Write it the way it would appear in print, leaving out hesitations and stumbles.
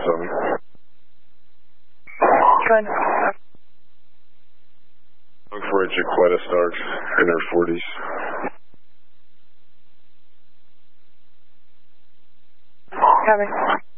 7. Good. Look for a Jaquetta Starks in her 40s. Copy.